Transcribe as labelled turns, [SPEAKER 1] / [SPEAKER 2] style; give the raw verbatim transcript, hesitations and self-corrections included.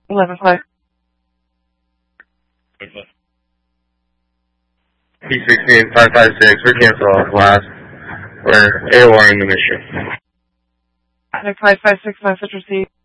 [SPEAKER 1] eleven five.
[SPEAKER 2] P sixteen five five six, we cancel off last. We're A O R in the mission.
[SPEAKER 1] five five six, message received.